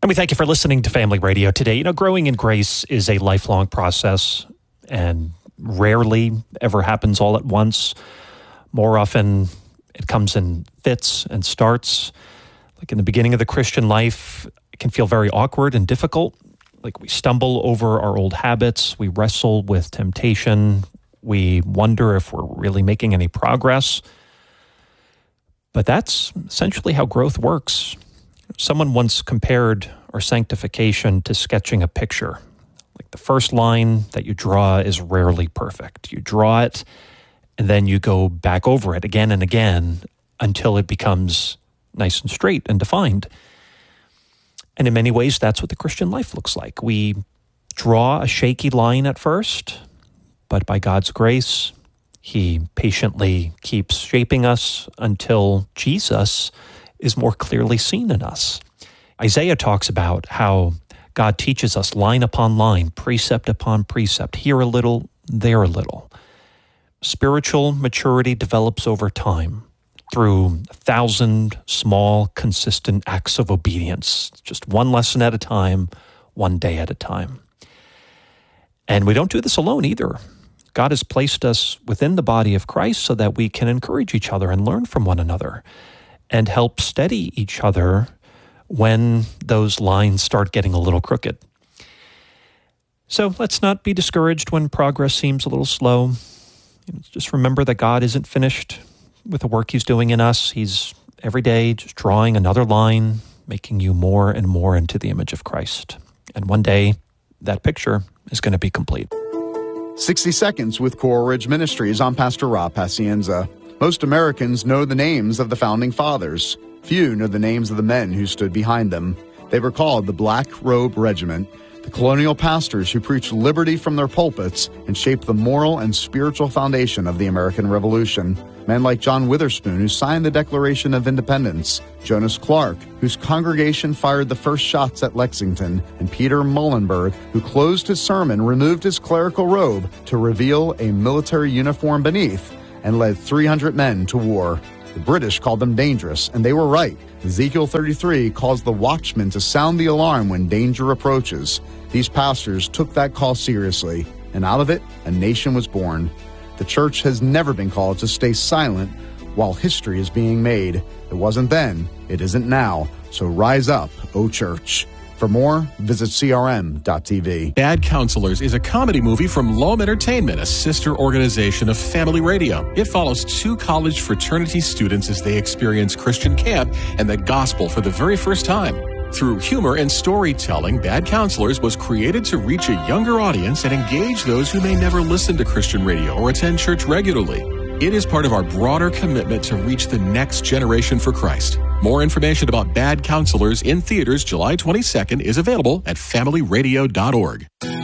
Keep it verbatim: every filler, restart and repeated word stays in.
And we thank you for listening to Family Radio today. You know, growing in grace is a lifelong process and rarely ever happens all at once. More often, it comes in fits and starts. Like in the beginning of the Christian life, it can feel very awkward and difficult. Like we stumble over our old habits, we wrestle with temptation, we wonder if we're really making any progress. But that's essentially how growth works. Someone once compared our sanctification to sketching a picture. Like the first line that you draw is rarely perfect. You draw it, and then you go back over it again and again until it becomes nice and straight and defined. And in many ways, that's what the Christian life looks like. We draw a shaky line at first, but by God's grace, He patiently keeps shaping us until Jesus is more clearly seen in us. Isaiah talks about how God teaches us line upon line, precept upon precept, here a little, there a little. Spiritual maturity develops over time through a thousand small, consistent acts of obedience, just one lesson at a time, one day at a time. And we don't do this alone either. God has placed us within the body of Christ so that we can encourage each other and learn from one another and help steady each other when those lines start getting a little crooked. So let's not be discouraged when progress seems a little slow. Just remember that God isn't finished with the work He's doing in us. He's every day just drawing another line, making you more and more into the image of Christ. And one day, that picture is going to be complete. sixty Seconds with Coral Ridge Ministries. I'm Pastor Rob Pacienza. Most Americans know the names of the Founding Fathers. Few know the names of the men who stood behind them. They were called the Black Robe Regiment, the colonial pastors who preached liberty from their pulpits and shaped the moral and spiritual foundation of the American Revolution. Men like John Witherspoon, who signed the Declaration of Independence, Jonas Clark, whose congregation fired the first shots at Lexington, and Peter Muhlenberg, who closed his sermon, removed his clerical robe to reveal a military uniform beneath, and led three hundred men to war. The British called them dangerous, and they were right. Ezekiel thirty-three calls the watchman to sound the alarm when danger approaches. These pastors took that call seriously, and out of it, a nation was born. The church has never been called to stay silent while history is being made. It wasn't then, it isn't now, so rise up, O church. For more, visit C R M dot T V. Bad Counselors is a comedy movie from Loam Entertainment, a sister organization of Family Radio. It follows two college fraternity students as they experience Christian camp and the gospel for the very first time. Through humor and storytelling, Bad Counselors was created to reach a younger audience and engage those who may never listen to Christian radio or attend church regularly. It is part of our broader commitment to reach the next generation for Christ. More information about Bad Counselors in theaters July twenty-second is available at family radio dot org.